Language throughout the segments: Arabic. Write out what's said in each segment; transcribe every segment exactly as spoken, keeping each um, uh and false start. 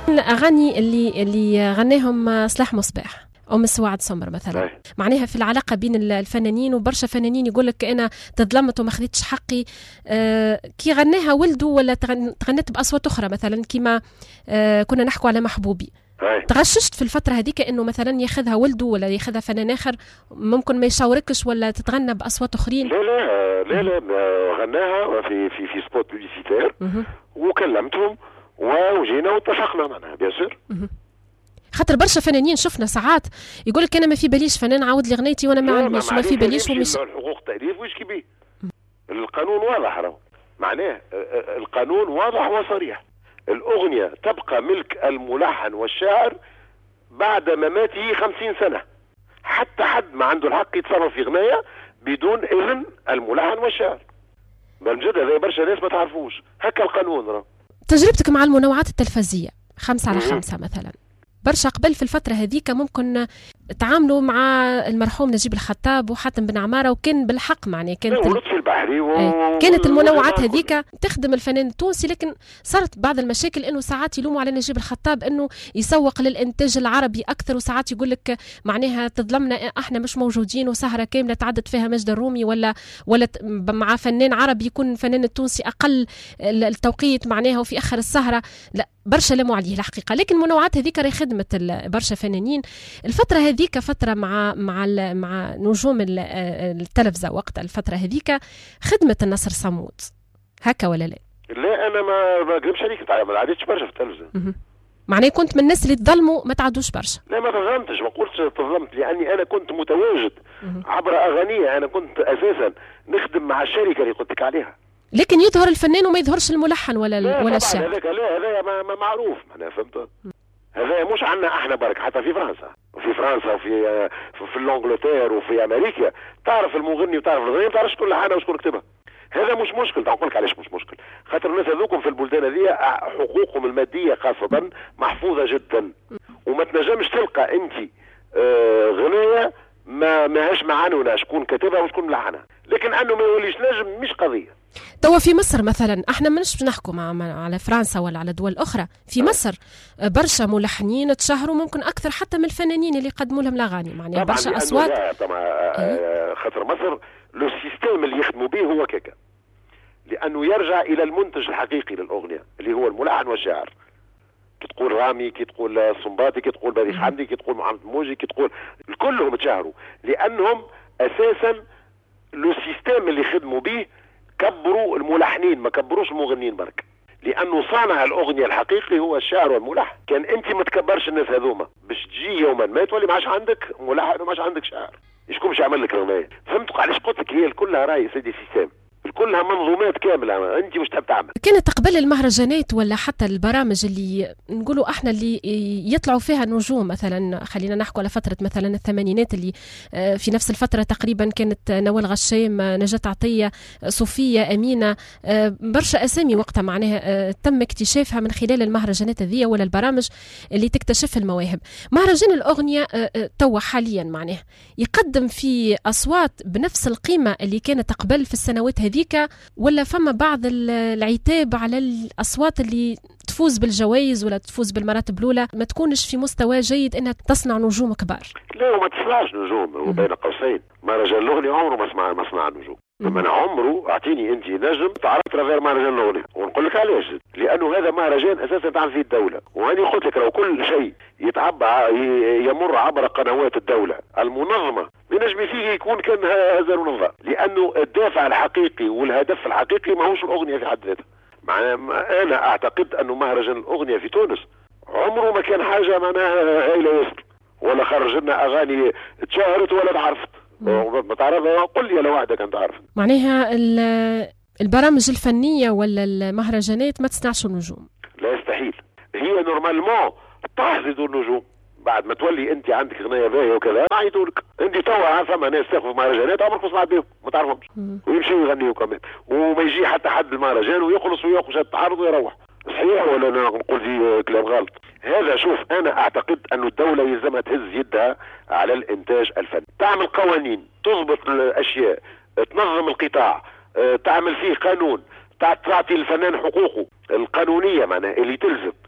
الاغاني اللي اللي غناهم صلاح مصباح أم سواد سمر مثلا أي. معناها في العلاقة بين الفنانين، وبرشا فنانين يقول لك أنا تظلمت وما خذيتش حقي. آه كي غناها ولده ولا تغنت بأصوات أخرى مثلا كما آه كنا نحكوا على محبوبي أي. تغششت في الفترة هذيك إنه مثلا ياخذها ولده ولا ياخذها فنان آخر ممكن ما يشاوركش ولا تتغنى بأصوات أخرين؟ لا لا لا لا غناها في في في سبوت بيبليسيتير وكلمتهم وجينا واتفقنا معناها بيان سور. خاطر برشا فنانين شفنا ساعات يقول لك انا ما في باليش فنان عاود لي غنيتي وانا ما عنديش ما في باليش ومش حقوق التأليف ويش كبيه. القانون واضح راهو معناه القانون واضح وصريح. الأغنية تبقى ملك الملحن والشاعر بعد مماته خمسين سنة، حتى حد ما عنده الحق يتصرف في غناية بدون إذن الملحن والشاعر. بل جد هذا برشا ناس ما تعرفوش هكا القانون راهو. تجربتك مع المنوعات التلفزية خمسة على خمسة مثلا برشا قبل في الفترة هذيك ممكن تعاملوا مع المرحوم نجيب الخطاب وحاتم بن عمارة وكان بالحق معناه كانت ولطفي البحري و... كانت المنوعات هذيك تخدم الفنان التونسي، لكن صارت بعض المشاكل انه ساعات يلوموا على نجيب الخطاب انه يسوق للانتاج العربي اكثر، وساعات يقول لك معناها تظلمنا احنا مش موجودين وسهرة كاملة تعدت فيها مجد الرومي ولا ولا مع فنان عربي يكون فنان التونسي اقل التوقيت معناها وفي اخر السهرة. لا برشا لموا عليه الحقيقة، لكن المنوعات هذيك راهي خدمت برشا فنانين. الفترة هذيك فترة مع مع مع نجوم التلفزة وقت الفترة هذيك خدمت النصر صمود هكا ولا لا؟ لا أنا ما ما أقربش عليك ما عدتش برشا في التلفزة. معناه كنت من الناس اللي تظلموا ما تعدوش برشا؟ لا ما تظلمتش، ما قلتش تظلمت لأني أنا كنت متواجد عبر أغانية. أنا كنت أساسا نخدم مع الشركة اللي قلت لك عليها. لكن يظهر الفنان وما يظهرش الملحن ولا لا ولا الشاعر. هذاك لا هذا ما, ما معروف معناها فهمت. هذا مش عندنا احنا برك، حتى في فرنسا وفي فرنسا وفي في الانجلترا وفي امريكا تعرف المغني وتعرف الغني ما تعرفش كل حاجه وشكون كتبها. هذا مش مشكل. نقول لك علاش مش مشكل، خاطر الناس هذوكم في البلدان هذه حقوقهم الماديه خاصه محفوظه جدا، وما تنجمش تلقى انت آه غنايه ما ماهاش معنونه شكون كتبها وشكون ملحنها، لكن انه ما يوليش نجم مش قضيه. توا في مصر مثلا احنا ماناش نحكوا مع على فرنسا ولا على دول اخرى، في مصر برشا ملحنين تشهروا ممكن اكثر حتى من الفنانين اللي قدموا لهم الاغاني معناها برشا اصوات. طبعا أه؟ خاطر مصر لو سيستيم اللي يخدموا به هو كيكا، لانه يرجع الى المنتج الحقيقي للاغنيه اللي هو الملحن والشاعر. كي تقول رامي، كي تقول صنباطي، كي تقول بليغ حمدي، كي تقول محمد موجي، كي تقول كلهم تشهروا لانهم اساسا لو سيستيم اللي يخدموا به كبروا الملحنين ما كبروش المغنيين برك، لانه صانع الاغنيه الحقيقي هو الشاعر والملحن. كان انت ما تكبرش الناس هذوما باش تجي يوما ما تولي ما عادش عندك ملحن وما عادش عندك شاعر، شكون باش يعمل لك اغنيه؟ فهمتوا علاش قلت لك هي كلها راي سيدي سيستم، كلها منظومات كامله انت مش تحب تعمل. كانت قبل المهرجانات ولا حتى البرامج اللي نقولوا احنا اللي يطلعوا فيها نجوم، مثلا خلينا نحكوا على فتره مثلا الثمانينات اللي في نفس الفتره تقريبا كانت نوال غشام، نجاة عطيه، صوفيه، امينه، برشا اسامي وقتها معناها تم اكتشافها من خلال المهرجانات هذه ولا البرامج اللي تكتشف المواهب. مهرجان الاغنيه توا حاليا معناها يقدم في اصوات بنفس القيمه اللي كانت قبل في السنوات هذيك، ولا فما بعض العتاب على الأصوات اللي تفوز بالجوائز ولا تفوز بالمراتب الأولى ما تكونش في مستوى جيد إنها تصنع نجوم كبار؟ لا وما تصنعش نجوم، وبين قوسين مهرجان الأغنية عمره ما صنع ما صنع نجوم. من عمره اعطيني انت نجم تعرفت غير مهرجان الاغنيه، ونقول لك علاش، لانه هذا مهرجان اساسا تعمل فيه الدوله، وهاني قلت لك لو كل شيء يتعبى يمر عبر قنوات الدوله المنظمه بنجم فيه يكون كان هذا المنظم، لانه الدافع الحقيقي والهدف الحقيقي ما هوش الاغنيه في حد ذاتها. معناها انا اعتقد انه مهرجان الاغنيه في تونس عمره ما كان حاجه معناها هايله ياسر، ولا خرج لنا اغاني تشهرت ولا تعرفت. ما تعرفها قل لي لو واحدة كانت تعرف. معناها البرامج الفنية ولا المهرجانات ما تصنعش النجوم؟ لا يستحيل، هي نورمالمون تحصد النجوم بعد ما تولي انت عندك غنايه باهيه وكذا ما يعيطولك. انت توا فما ناس تاخذ مهرجانات عمرك ما سمعت بهم ما تعرفهمش ويمشيوا يغنيوا كمان، وما يجي حتى حد المهرجان ويخلص وياخذ التعرض ويروح. صحيح ولا انا نقول دي كلام غلط؟ هذا شوف انا اعتقد انه الدوله يلزمها تهز يدها على الانتاج الفني، تعمل قوانين تضبط الاشياء، تنظم القطاع، تعمل فيه قانون، تعطي الفنان حقوقه القانونيه معناها اللي تلزم،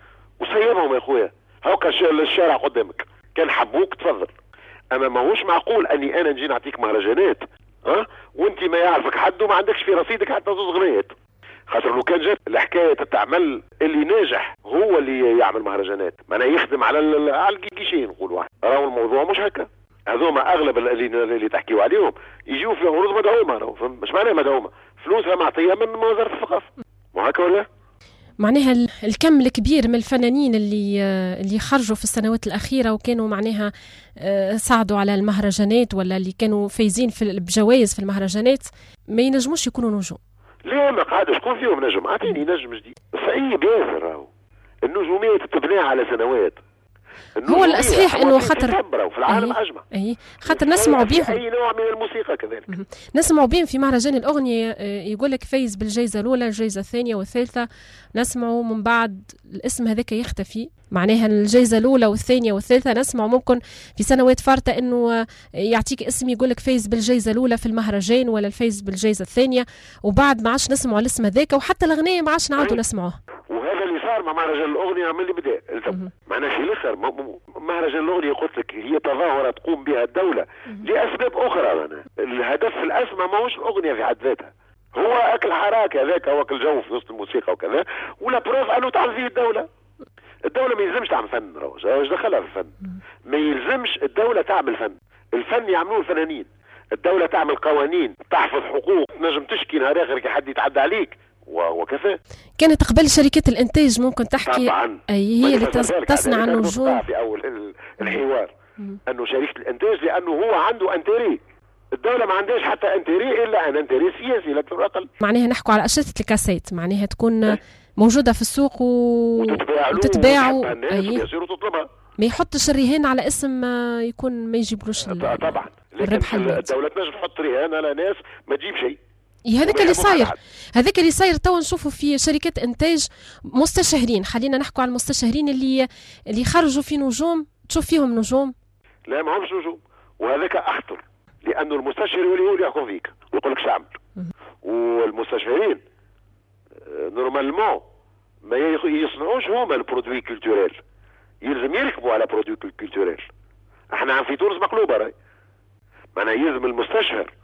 وسيبهم يا خويا، هاكا الشارع قدامك، كان حبوك تفضل. اما ماهوش معقول اني انا نجي نعطيك مهرجانات ها وانت ما يعرفك حد وما عندكش في رصيدك حتى زوز غنيات. خاطر لو كان جات الحكايه تعمل اللي ناجح هو اللي يعمل مهرجانات، معناها يخدم على على الكيشين نقول واحد، راهو الموضوع مش هكا. هذوما اغلب اللي اللي تحكيوا عليهم يجيو في عروض مدعومه، راهو مش معناها مدعومه، فلوسها معطيه من وزاره الثقافه، مو هكا ولا؟ معناها الكم الكبير من الفنانين اللي اللي خرجوا في السنوات الأخيرة وكانوا معناها صعدوا على المهرجانات ولا اللي كانوا فايزين في بجوائز في المهرجانات ما ينجموش يكونوا نجوم. لا ما قاعد شكون فيهم نجم؟ اعطيني نجم جديد. صعيب ياسر راهو. النجومية تتبنى على سنوات. هو الصحيح انه خاطر في العالم اجمع. اي خاطر نسمعوا بيهم اي نوع من الموسيقى كذلك. نسمعوا بيهم في مهرجان الاغنيه يقول لك فايز بالجائزه الاولى، الجائزه الثانيه والثالثه، نسمعوا من بعد الاسم هذاك يختفي. معناها الجائزه الاولى والثانيه والثالثه نسمعوا ممكن في سنوات فارطه انه يعطيك اسم يقول لك فايز بالجائزه الاولى في المهرجان ولا الفايز بالجائزه الثانيه، وبعد ما عادش نسمعوا الاسم هذاك، وحتى الاغنيه ما عادش نعاودوا نسمعوه. وهذا اللي صار مع مهرجان الاغنيه من اللي بدا. معناها في الاخر مهرجان الاغنيه قلت لك هي تظاهره تقوم بها الدوله لاسباب اخرى. الهدف الاسمى ماهوش الاغنيه في حد ذاتها، هو اكل حراك هذاك، هو اكل جو في وسط الموسيقى وكذا، ولا بروف انه تعمل فيه الدوله. الدوله ما يلزمش تعمل فن، راهو ايش دخلها في الفن؟ ما يلزمش الدوله تعمل فن، الفن يعملوه الفنانين. الدوله تعمل قوانين تحفظ حقوق، تنجم تشكي نهار اخر كي حد يتعدى عليك وكفى. كانت قبل شركات الانتاج ممكن تحكي طبعا اي هي اللي تصنع النجوم في اول الحوار انه شركه الانتاج لانه هو عنده انتري، الدوله ما عندهاش حتى انتري الا ان انتري سياسي لا اقل. معناها نحكوا على اشرطه الكاسيت، معناها تكون موجوده في السوق و... وتتباع ويصيروا تطلبها، ما يحطش الرهان على اسم يكون ما يجيبلوش طبعا. الربح. الدوله تنجم تحط رهان على ناس ما تجيب شيء. هذاك اللي صاير هذاك اللي صاير توا نشوفوا في شركات انتاج مستشهرين، خلينا نحكوا على المستشهرين اللي اللي خرجوا في نجوم تشوف فيهم نجوم. لا ما همش نجوم، وهذاك اخطر، لانه المستشهر يولي هو اللي يحكم فيك ويقول لك شو اعمل. والمستشهرين نورمالمون ما يصنعوش هما البرودوي كولتوريل، يلزم يركبوا على برودوي كولتوريل. احنا في تونس مقلوبه راي، معناها يلزم المستشهر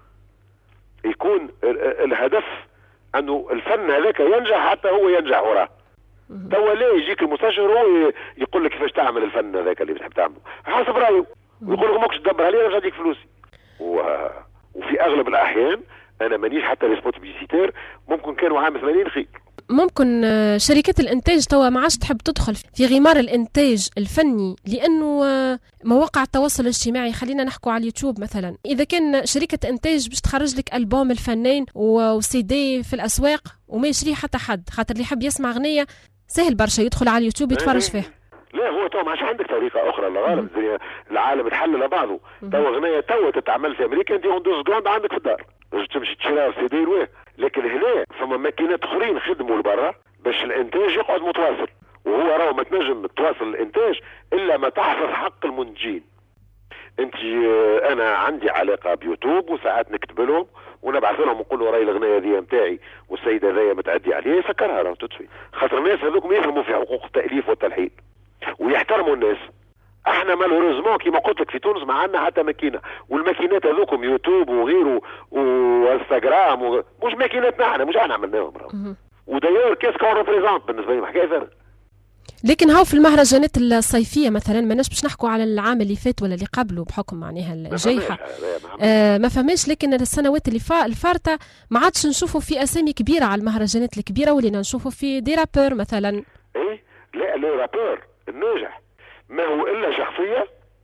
يكون الهدف انه الفن هذاك ينجح حتى هو ينجح وراه. توا لا يجيك المستشهر هو يقول لك كيفاش تعمل الفن هذاك اللي بتحب تعمله حسب رايه، ويقول لك ماكش تدبرها لي انا نعطيك فلوسي. و... وفي اغلب الاحيان انا مانيش حتى ريسبوت بيسيتير، ممكن كانوا عام ثمانين خير. ممكن شركات الانتاج توا ما عادش تحب تدخل في غمار الانتاج الفني، لانه مواقع التواصل الاجتماعي، خلينا نحكوا على اليوتيوب مثلا، اذا كان شركه انتاج باش تخرج لك البوم الفنان وسي دي في الاسواق وما يشريه حتى حد، خاطر اللي يحب يسمع اغنيه سهل برشا يدخل على اليوتيوب يتفرج فيها. لا هو تو ما عادش عندك طريقه اخرى للغالب، العالم تحلل بعضه. تو اغنيه تو تتعمل في امريكا انت اون دوز جراند عندك في الدار تمشي تشريها في سي دي وين. لكن هنا فما ماكينات اخرين خدموا لبرا باش الانتاج يقعد متواصل، وهو راهو ما تنجم تواصل الانتاج الا ما تحفظ حق المنتجين. انت انا عندي علاقه بيوتيوب وساعات نكتب لهم ونبعث لهم ونقول له راهي الاغنيه هذه نتاعي والسيد هذايا متعدي عليه، يسكرها راهو تسوي. خاطر الناس هذوك يفهموا في حقوق التاليف والتلحين ويحترموا الناس. احنا مالوريزمون كيما قلت لك في تونس ما عندنا حتى ماكينه، والماكينات هذوكم يوتيوب وغيره وانستغرام و... مش ماكيناتنا احنا، مش احنا عملناهم راهو. ودايور كيس كون ريبريزونت بالنسبه لي حكايه ثانيه. لكن هاو في المهرجانات الصيفيه مثلا ما باش نحكوا على العام اللي فات ولا اللي قبله بحكم معناها الجائحه آه ما فهماش، لكن السنوات اللي فا الفارطه ما عادش نشوفوا في اسامي كبيره على المهرجانات الكبيره، ولينا نشوفوا في دي رابور مثلا. ايه لا لي رابور الناجح ما هو الا شخصيه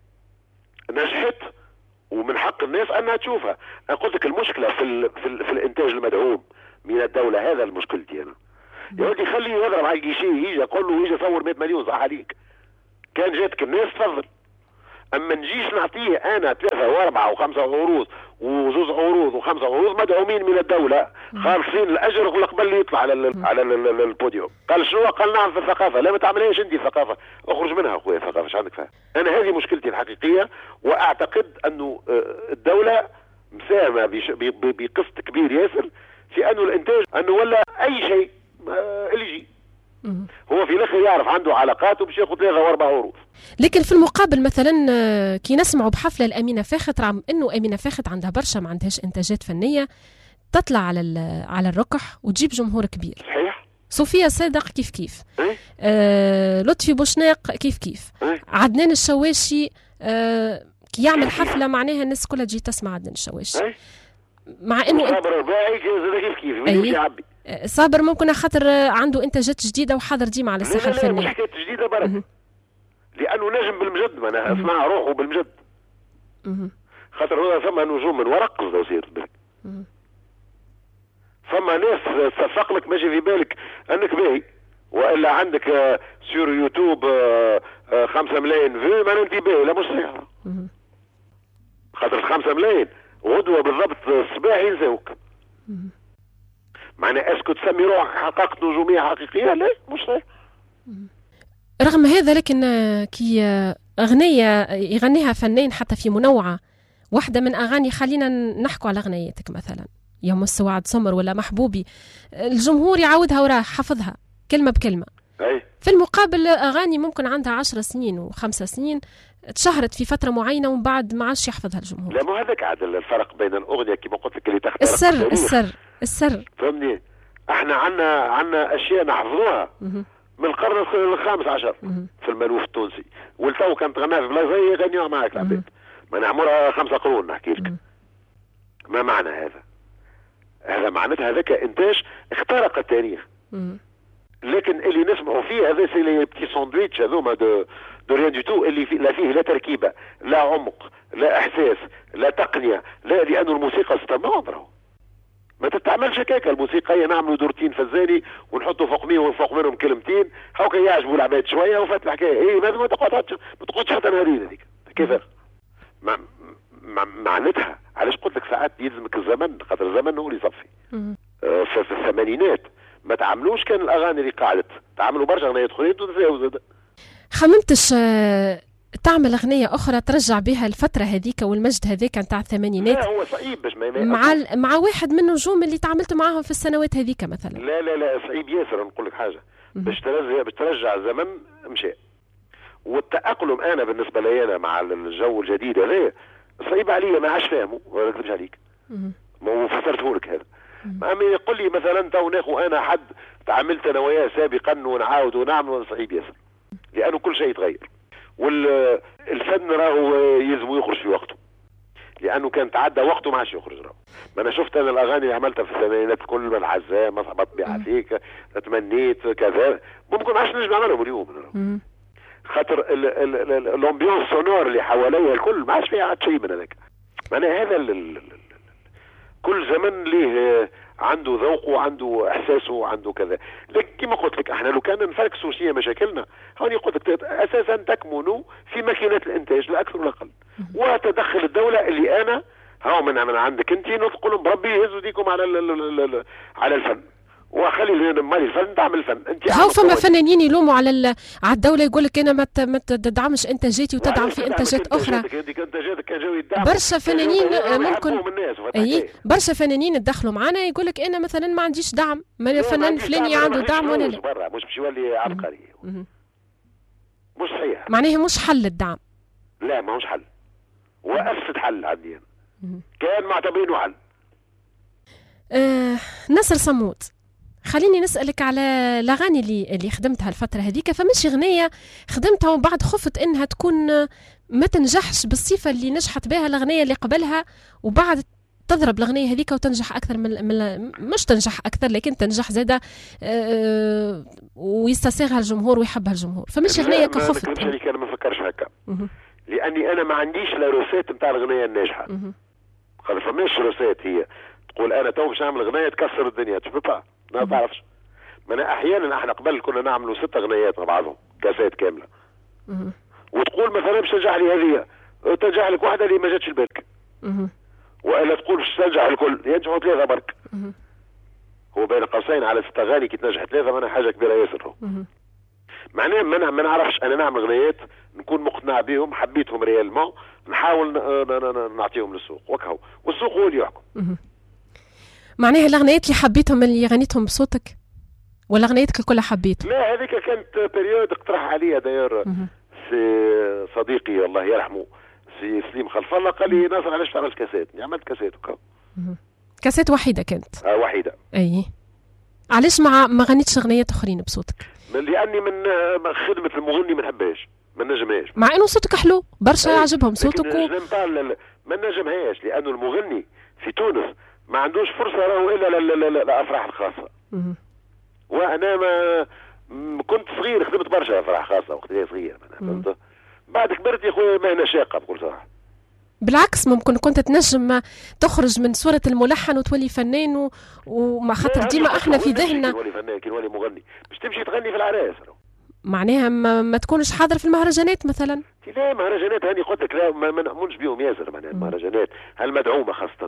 نجحت ومن حق الناس انها تشوفها. انا قلت لك المشكله في ال في, ال في الانتاج المدعوم من الدوله، هذا المشكلتي انا. يا ودي خليه يضرب على الجيشي يجي يقول له يجي صور مئة مليون صح عليك، كان جاتك الناس تفضل. اما نجيش نعطيه انا ثلاثه واربعه وخمسه عروض وزوز عروض وخمسه عروض مدعومين من الدوله خالصين الاجر قبل اللي يطلع على ال على ال البوديوم. قال شنو؟ قال نعم في الثقافه. لا ما تعملهاش انت الثقافه، اخرج منها اخويا الثقافه، ايش عندك فيها؟ انا هذه مشكلتي الحقيقيه، واعتقد انه الدوله مساهمه بقسط كبير ياسر في انه الانتاج انه ولا اي شيء اللي يجي هو في الاخر يعرف عنده علاقات وباش ياخذ ثلاثه واربع عروض. لكن في المقابل مثلا كي نسمعوا بحفله الامينه فاخت رغم انه امينه فاخت عندها برشا ما عندهاش انتاجات فنيه تطلع على على الركح وتجيب جمهور كبير. صحيح. صوفيا صادق كيف كيف. إيه؟ آه لطفي بوشناق كيف كيف. إيه؟ عدنان الشواشي آه كي يعمل حفله معناها الناس كلها تجي تسمع عدنان الشواشي. إيه؟ مع انه صابر رباعي كيف كيف مين يعبي. صابر ممكن خاطر عنده انتاجات جديده وحاضر ديما على الساحه الفنيه. لا لا مش حكايه جديده برك. لانه نجم بالمجد معناها اصنع روحه بالمجد. خاطر هو ثم نجوم من ورق قصده يصير بالك. فما ناس تصفق لك ماشي في بالك انك باهي والا عندك آه سور يوتيوب آه آه خمسة ملايين في ما انت باهي لا مش صحيح. خاطر خمسة ملايين غدوه بالضبط الصباح ينساوك. معنى اسكو تسمي روحك حققت نجوميه حقيقيه؟ لا مش صحيح. رغم هذا لكن كي اغنيه يغنيها فنان حتى في منوعه واحده من اغاني خلينا نحكوا على اغنيتك مثلا يوم السواد سمر ولا محبوبي الجمهور يعودها وراه حفظها كلمه بكلمه. أي. في المقابل اغاني ممكن عندها عشر سنين وخمس سنين تشهرت في فتره معينه ومن بعد ما عادش يحفظها الجمهور. لا ما هذاك عاد الفرق بين الاغنيه كما قلت لك اللي تختار السر السر السر فهمني. احنا عندنا عندنا اشياء نحفظوها من القرن الخامس عشر في المألوف التونسي والتو كانت غناها في بلاصه يغنيوها معك العباد ما نعمرها خمسة قرون نحكي لك. ما معنى هذا؟ هذا معناتها هذاك انتاج اخترق التاريخ. لكن اللي نسمعوا فيه هذا سي لي بتي ساندويتش هذوما دو دو ريان دو تو اللي في لا فيه لا تركيبه لا عمق لا احساس لا تقنيه لا لانه الموسيقى ستمر ما تتعملش هكاك. الموسيقى هي نعملوا دورتين فزاني ونحطوا فوق مية وفوق منهم كلمتين هاكا يعجبوا العباد شويه وفات الحكايه. اي ما ما تقعدش ما تقعدش حتى نهارين هذيك كيف مع مع معناتها علاش قلت لك ساعات يلزمك الزمن خاطر الزمن هو اللي يصفي. آه في الثمانينات ما تعملوش كان الاغاني اللي قاعدت تعملوا برشا اغنيات اخرين وتنساو زاد. خممتش تعمل اغنيه اخرى ترجع بها الفتره هذيك والمجد هذاك نتاع الثمانينات؟ لا هو صعيب باش ما مع مع واحد من النجوم اللي تعاملت معاهم في السنوات هذيك مثلا. لا لا لا صعيب ياسر. نقول لك حاجه باش ترجع باش ترجع الزمن مشى والتاقلم انا بالنسبه لي انا مع الجو الجديد هذا صعيب عليا ما عادش فاهمه ولا نكذبش عليك. ما فسرته لك هذا. ما يقول لي مثلا تو ناخذ انا حد تعاملت انا وياه سابقا ونعاود ونعمل صعيب ياسر لانه كل شيء يتغير والفن راهو يلزم يخرج في وقته لانه كان تعدى وقته ما عادش يخرج راهو. ما انا شفت انا الاغاني اللي عملتها في الثمانينات كل من عزاه ما صعبت بي عليك تمنيت كذا ممكن ما عادش نجم نعملهم اليوم خاطر الامبيونس سونور اللي حواليا الكل ما عادش فيها عاد شيء من هذاك. معناها هذا ال ال ال كل زمن ليه عنده ذوقه وعنده احساسه وعنده كذا. لكن كما قلت لك احنا لو كان نفركسوا شيء مشاكلنا هوني قلت لك اساسا تكمن في ماكينات الانتاج لا اكثر ولا اقل وتدخل الدوله اللي انا هاو من من عندك انت نقول بربي يهزوا ديكم على على الفن وخلي مالي الفن تعمل الفن. انت هاو فما فنانين يلوموا على على الدوله يقول لك انا ما تدعمش انتاجاتي وتدعم في انتاجات اخرى. برشا فنانين ممكن اي برشا فنانين تدخلوا معنا يقول لك انا مثلا ما عنديش دعم ما الفنان الفلاني عنده دعم ولا لا. برا مش باش يولي عبقري مش صحيح. معناها مش حل الدعم. لا ما هوش حل وافسد حل عندي كان معتبرينه حل. آه نصر صمود خليني نسألك على الأغاني اللي اللي خدمتها الفترة هذيك. فمش أغنية خدمتها ومن بعد خفت إنها تكون ما تنجحش بالصفة اللي نجحت بها الأغنية اللي قبلها وبعد تضرب الأغنية هذيك وتنجح أكثر من, من مش تنجح أكثر لكن تنجح زادة أه ويستساغها الجمهور ويحبها الجمهور. فمش أغنية كخفت. لا ما أنا ما فكرش هكا لأني أنا ما عنديش لا روسات نتاع الأغنية الناجحة. خلاص فماش روسات هي تقول أنا تو باش نعمل أغنية تكسر الدنيا تشوفها ما تعرفش. ما أنا أحيانا احنا قبل كنا نعملوا ست أغنيات مع بعضهم كاسات كاملة وتقول مثلا باش تنجح لي هذه تنجح لك واحدة اللي ما جاتش البالك وإلا تقول باش تنجح الكل ينجحوا ثلاثة برك. هو بين قوسين على ست أغاني كي تنجح ثلاثة معناها حاجة كبيرة ياسر. معناه ما نعرفش أنا نعمل أغنيات نكون مقتنع بهم حبيتهم ريالمون نحاول نعطيهم للسوق وكهو والسوق هو اللي يحكم. معناها الأغنيات اللي حبيتهم اللي غنيتهم بصوتك ولا غنيتك الكل حبيت؟ لا هذيك كانت بريود اقترح عليا داير سي صديقي الله يرحمه سي سليم خلف الله، قال لي ناصر علاش تعمل كاسات؟ عملت كاسات وكا. كاسات وحيده كانت؟ اه وحيده. اي علاش ما ما غنيتش اغنيات اخرين بصوتك؟ من لاني من خدمه المغني ما نحبهاش، ما نجمهاش، مع انه صوتك حلو برشا يعجبهم صوتك و... ما نجمهاش لانه المغني في تونس ما عندوش فرصه راهو الا للافراح الخاصه. مه. وانا ما كنت صغير خدمت برشا افراح خاصه وقت صغير فهمت. بعد كبرت يا خويا مهنه شاقه بكل صراحه. بالعكس ممكن كنت تنجم تخرج من صورة الملحن وتولي فنان و... وما خاطر ديما احنا في ذهننا كي نولي فنان كي نولي مغني باش تمشي تغني في العراس معناها ما, ما تكونش حاضر في المهرجانات مثلا. لا مهرجانات هاني قلت لك لا ما, ما نأمنش بيهم ياسر معناها المهرجانات هالمدعومه خاصه.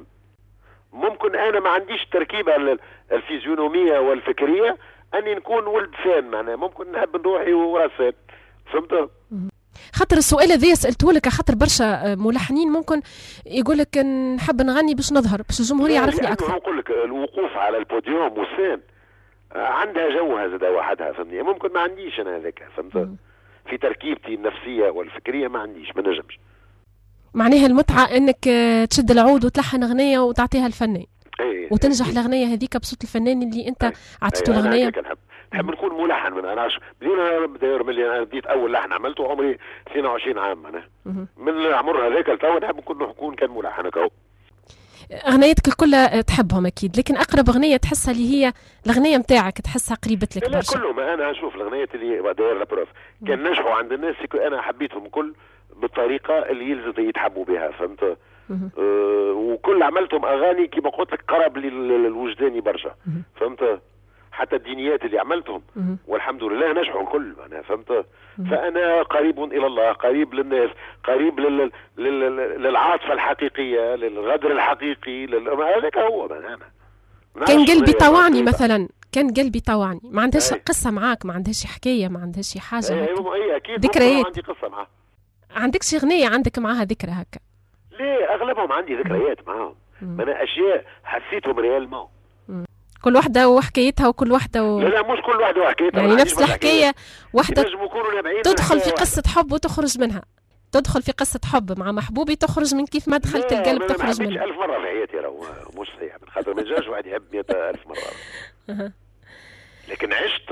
ممكن انا ما عنديش التركيبه الفيزيونوميه والفكريه اني نكون ولد فان معناها ممكن نحب نروحي وراس فان فهمت. خاطر السؤال هذا سالته لك خاطر برشا ملحنين ممكن يقول لك نحب نغني باش نظهر باش الجمهور يعرفني اكثر. نقول لك الوقوف على البوديوم والسان عندها جوها زاد وحدها فهمني. ممكن ما عنديش انا هذاك فهمت في تركيبتي النفسيه والفكريه ما عنديش ما نجمش. معناها المتعه انك تشد العود وتلحن اغنيه وتعطيها الفنان أيه. وتنجح الاغنيه هذيك بصوت الفنان اللي انت عطيته أيه. الاغنيه. نحب نحب نكون ملحن من انا بدينا داير ملي انا بديت اول لحن عملته عمري اثنين وعشرين عام انا من العمر هذاك لتوا نحب نكون نكون كان ملحن هكا. اغنيتك الكل تحبهم اكيد لكن اقرب اغنيه تحسها اللي هي الاغنيه نتاعك تحسها قريبه لك برشا؟ لا كلهم انا اشوف الاغنيات اللي داير لابروف كان نجحوا عند الناس انا حبيتهم كل بالطريقه اللي يلزم يتحبوا بها فهمت. أه وكل عملتهم اغاني كما قلت لك قرب للوجداني برشا فهمت. حتى الدينيات اللي عملتهم والحمد لله نجحوا الكل معناها فهمت. فانا قريب الى الله قريب للناس قريب لل... لل... للعاطفه الحقيقيه للغدر الحقيقي لل... هذاك هو معناها. كان قلبي طوعني مثلا كان قلبي طوعني ما عندهاش قصه معاك ما عندهاش حكايه ما عندهاش حاجه اي اي اكيد ذكريات. عندي قصه معاه. عندكش اغنيه عندك معاها ذكرى هكا؟ ليه اغلبهم عندي ذكريات معاهم. ما انا اشياء حسيتهم ريالمون كل واحدة وحكايتها وكل واحدة و... لا لا مش كل واحدة وحكايتها يعني نفس الحكاية واحدة تدخل في واحدة. قصة حب وتخرج منها تدخل في قصة حب مع محبوبي تخرج من كيف ما دخلت القلب تخرج منها. ألف مرة في حياتي راهو مش صحيح من خاطر ما جاش واحد يحب مئة ألف مرة لكن عشت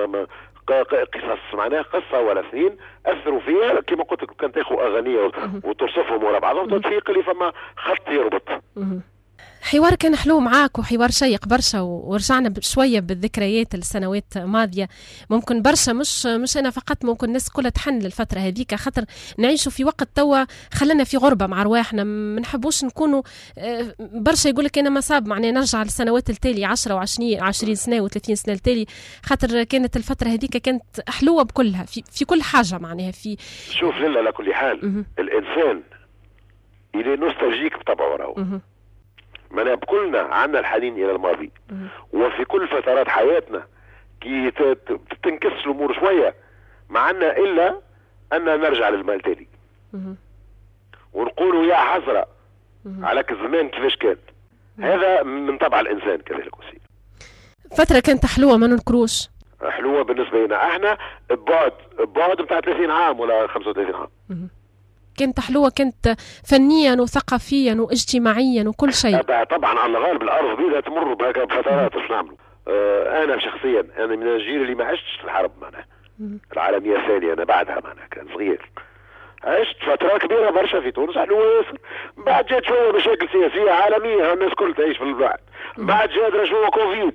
قصص معناها قصة ولا اثنين أثروا فيها كما قلت لك كان تاخذ أغنية وتوصفهم ورا بعضهم تفيق لي فما خط يربط. حوار كان حلو معاك وحوار شيق برشا ورجعنا شوية بالذكريات السنوات الماضية. ممكن برشا مش مش أنا فقط ممكن الناس كلها تحن للفترة هذيك خاطر نعيشوا في وقت توا خلنا في غربة مع رواحنا ما نحبوش نكونوا برشا يقولك أنا ما صاب معناه نرجع للسنوات التالي عشرة وعشرين عشرين سنة وثلاثين سنة التالي خاطر كانت الفترة هذيك كانت حلوة بكلها في في كل حاجة معناها في. شوف لله على كل حال الإنسان إلى نوستالجيك بطبعه راهو ما بكلنا عنا الحنين الى الماضي وفي كل فترات حياتنا كي تنكس الامور شويه ما عنا الا ان نرجع للمال تالي ونقولوا يا حسره على الزمان كيفاش كان. هذا من طبع الانسان كذلك وسيم. فتره كانت حلوه ما ننكروش حلوه بالنسبه لنا احنا بعد بعد بتاع ثلاثين عام ولا خمسة وثلاثين عام كانت حلوة كانت فنيا وثقافيا واجتماعيا وكل شيء. طبعا على الغالب الارض بيها تمر بهكا بفترات ايش نعملوا. آه انا شخصيا انا من الجيل اللي ما عشتش الحرب معناها العالميه الثانيه انا بعدها معناها كان صغير عشت فتره كبيره برشا في تونس حلوه ياسر. بعد جات شويه مشاكل سياسيه عالميه الناس كل تعيش في البعد. بعد جات شويه كوفيد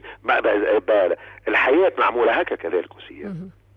الحياه معموله هكا كذلك وسيا.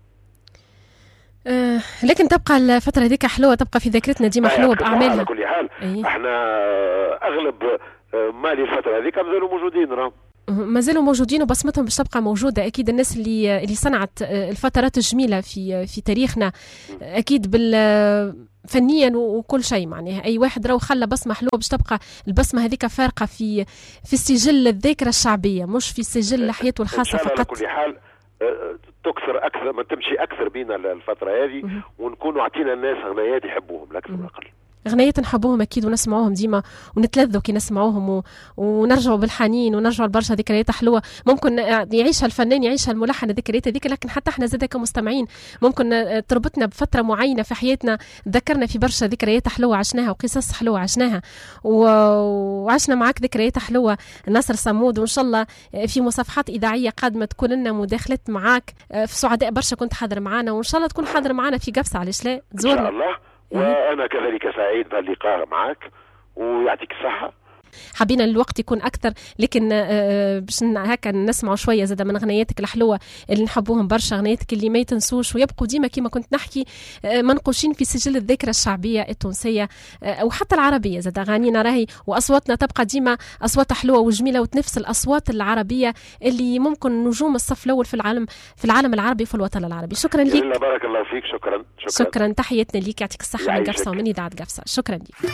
آه لكن تبقى الفترة هذيك حلوة تبقى في ذاكرتنا ديما حلوة بأعمالها. على كل حال أيه. احنا أغلب مالي الفترة هذيك مازالوا موجودين راهم ما زالوا موجودين وبصمتهم باش تبقى موجودة أكيد. الناس اللي اللي صنعت الفترات الجميلة في في تاريخنا أكيد بال فنيا وكل شيء معناها أي واحد راهو خلى بصمة حلوة باش تبقى البصمة هذيك فارقة في في سجل الذاكرة الشعبية مش في سجل حياته الخاصة فقط. على كل حال تكثر اكثر ما تمشي اكثر بينا الفتره هذه ونكونوا عطينا الناس اغنيات يحبوهم الاكثر والاقل. غنيات نحبوهم أكيد ونسمعوهم ديما ونتلذوا كي نسمعوهم و... ونرجعوا بالحنين ونرجعوا لبرشا ذكريات حلوة ممكن يعيشها الفنان يعيشها الملحن الذكريات هذيك، لكن حتى احنا زاد كمستمعين ممكن تربطنا بفترة معينة في حياتنا، ذكرنا في برشا ذكريات حلوة عشناها وقصص حلوة عشناها و... وعشنا معك ذكريات حلوة ناصر صمود، وإن شاء الله في مصافحات إذاعية قادمة تكون لنا مداخلات معاك في سعداء برشا كنت حاضر معنا، وإن شاء الله تكون حاضر معنا في قفصة علاش لا تزورنا. إن شاء الله. وأنا كذلك سعيد باللقاء معك ويعطيك الصحة. حبينا الوقت يكون أكثر، لكن باش هكا نسمعوا شوية زادة من غنياتك الحلوة اللي نحبوهم برشا، غنياتك اللي ما يتنسوش ويبقوا ديما كما كنت نحكي منقوشين في سجل الذاكرة الشعبية التونسية أو حتى العربية. زادة غانينا راهي وأصواتنا تبقى ديما أصوات حلوة وجميلة وتنفس الأصوات العربية اللي ممكن نجوم الصف الأول في العالم في العالم العربي وفي الوطن العربي. شكرا لك. بارك الله فيك. شكرا شكرا, شكرا. تحياتنا ليك، يعطيك الصحة من قفصة ومن إذاعة قفصة. شكرا لك.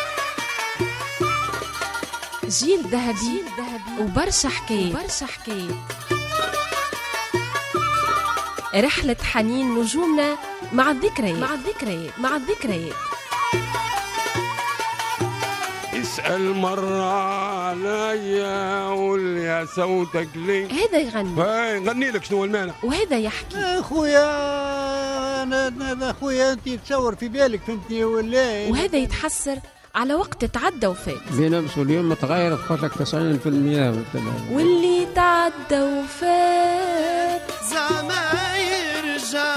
جيل ذهبي وبرشا حكايات وبرشا حكايات، رحلة حنين نجومنا مع الذكريات مع الذكريات مع الذكريات. اسأل مرة عليا قول يا صوتك ليه. هذا يغني هاي غني لك شنو المانع، وهذا يحكي. اخويا انا اخويا انت تصور في بالك فهمتني ولا، وهذا يتحسر على وقت تعدى وفات. بنفسه اليوم متغير تقول لك تسعين بالمئة واللي تعدى وفات زعما يرجع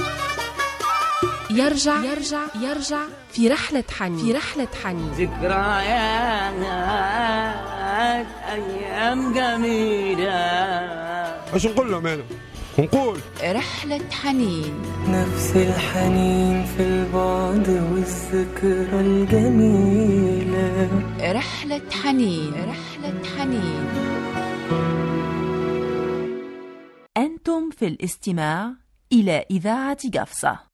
يرجع يرجع يرجع في رحلة حنين في رحلة حنين. ذكريات أيام جميلة. ايش نقول لهم أنا؟ نقول رحلة حنين، نفس الحنين في البعد والذكرى الجميلة. رحلة حنين رحلة حنين. أنتم في الاستماع إلى إذاعة قفصة.